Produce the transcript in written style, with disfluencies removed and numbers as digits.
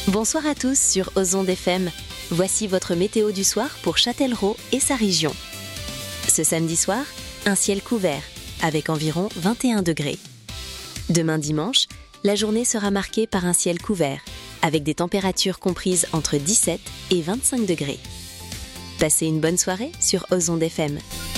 Bonsoir à tous sur Ozonde FM. Voici votre météo du soir pour Châtellerault et sa région. Ce samedi soir, un ciel couvert avec environ 21 degrés. Demain dimanche, la journée sera marquée par un ciel couvert avec des températures comprises entre 17 et 25 degrés. Passez une bonne soirée sur Ozonde FM.